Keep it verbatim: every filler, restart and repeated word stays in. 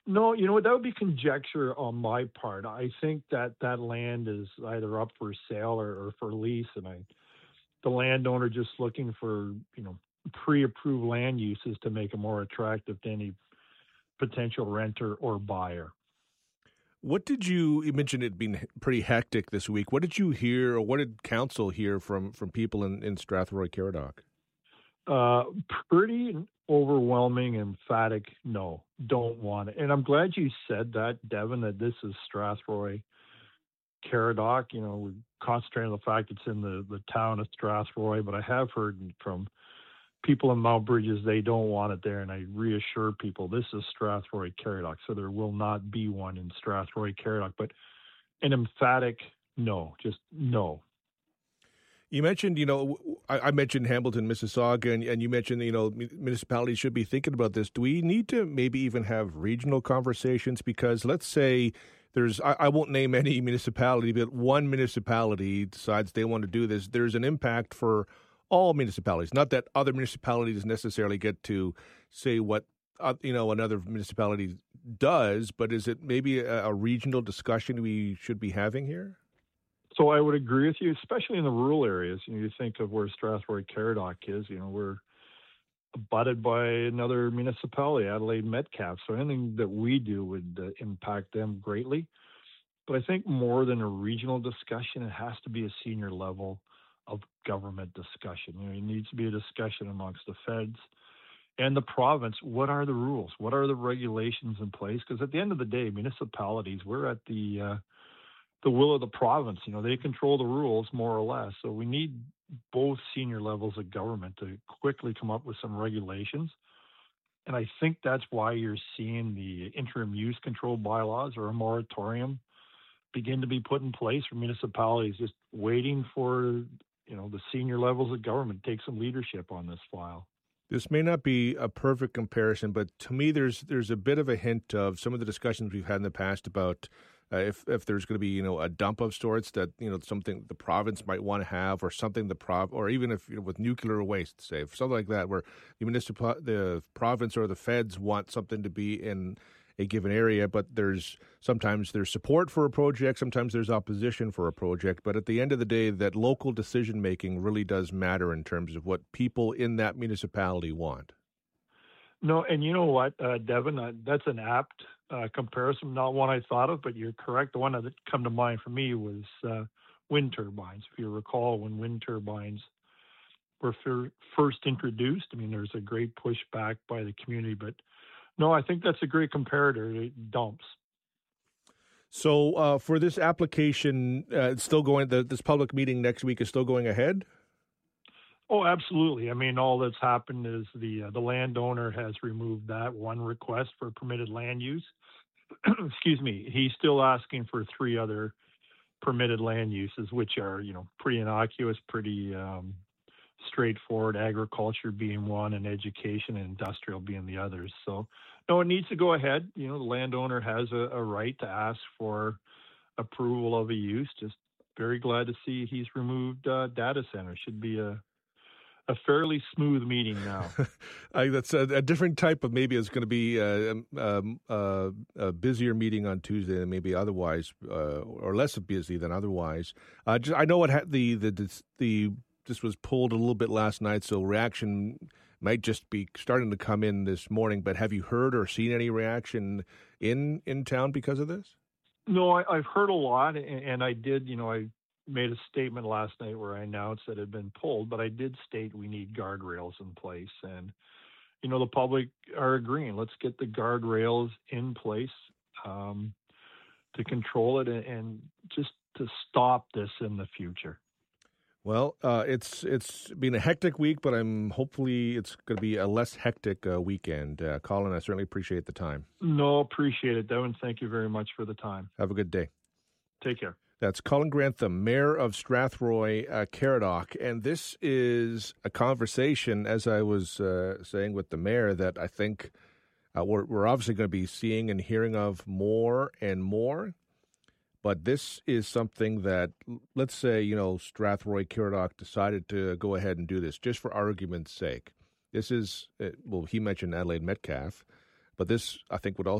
No, you know what? That would be conjecture on my part. I think that that land is either up for sale or, or for lease, and I, the landowner just looking for you know pre-approved land uses to make it more attractive to any potential renter or buyer. What did you, you mentioned it being pretty hectic this week. What did you hear, or what did council hear from, from people in, in Strathroy-Caradoc? Uh, pretty overwhelming, emphatic, no, don't want it. And I'm glad you said that, Devin, that this is Strathroy, Caradoc. You know, we're concentrating on the fact it's in the, the town of Strathroy, but I have heard from people in Mount Bridges, they don't want it there. And I reassure people, this is Strathroy, Caradoc. So there will not be one in Strathroy, Caradoc, but an emphatic no, just no. You mentioned, you know, I, I mentioned Hamilton, Mississauga, and, and you mentioned, you know, municipalities should be thinking about this. Do we need to maybe even have regional conversations? Because let's say there's, I, I won't name any municipality, but one municipality decides they want to do this. There's an impact for all municipalities. Not that other municipalities necessarily get to say what, uh, you know, another municipality does, but is it maybe a, a regional discussion we should be having here? So I would agree with you, especially in the rural areas. You know, you think of where Strathroy Caradoc is, you know, we're abutted by another municipality, Adelaide Metcalfe. So anything that we do would uh, impact them greatly. But I think more than a regional discussion, it has to be a senior level of government discussion. You know, it needs to be a discussion amongst the feds and the province. What are the rules? What are the regulations in place? Because at the end of the day, municipalities, we're at the uh, the will of the province. You know, they control the rules more or less. So we need both senior levels of government to quickly come up with some regulations. And I think that's why you're seeing the interim use control bylaws or a moratorium begin to be put in place for municipalities, just waiting for, you know, the senior levels of government to take some leadership on this file. This may not be a perfect comparison, but to me, there's there's a bit of a hint of some of the discussions we've had in the past about uh, if if there's going to be, you know, a dump of sorts that, you know, something the province might want to have, or something the prov or even if, you know, with nuclear waste, say something like that, where the municipal the province or the feds want something to be in a given area, but there's sometimes there's support for a project, sometimes there's opposition for a project. But at the end of the day, that local decision making really does matter in terms of what people in that municipality want. No, and you know what, uh, Devin, uh, that's an apt uh, comparison, not one I thought of, but you're correct. The one that come to mind for me was uh, wind turbines. If you recall, when wind turbines were fir- first introduced, I mean, there's a great pushback by the community, but no, I think that's a great comparator to dumps. So uh, for this application, uh, it's still going. The, this public meeting next week is still going ahead. Oh, absolutely. I mean, all that's happened is the uh, the landowner has removed that one request for permitted land use. Excuse me. He's still asking for three other permitted land uses, which are, you know, pretty innocuous, pretty um, straightforward, agriculture being one and education and industrial being the others. So, no, it needs to go ahead. You know, the landowner has a, a right to ask for approval of a use. Just very glad to see he's removed uh, data center. Should be a a fairly smooth meeting now. I, that's a, a different type of, maybe it's going to be a, um, uh, a busier meeting on Tuesday than maybe otherwise, uh, or less busy than otherwise. Uh, just, I know what ha- the, the, the, this was pulled a little bit last night, so reaction might just be starting to come in this morning, but have you heard or seen any reaction in, in town because of this? No, I, I've heard a lot, and, and I did, you know, I made a statement last night where I announced that it had been pulled, but I did state we need guardrails in place. And, you know, the public are agreeing. Let's get the guardrails in place um, to control it and, and just to stop this in the future. Well, uh, it's it's been a hectic week, but I'm hopefully it's going to be a less hectic uh, weekend. Uh, Colin, I certainly appreciate the time. No, appreciate it, Devin. Thank you very much for the time. Have a good day. Take care. That's Colin Grantham, Mayor of Strathroy, uh, Caradoc. And this is a conversation, as I was uh, saying with the mayor, that I think uh, we're, we're obviously going to be seeing and hearing of more and more. But this is something that, let's say, you know, Strathroy, Caradoc decided to go ahead and do this, just for argument's sake. This is, well, he mentioned Adelaide Metcalfe, but this, I think, would also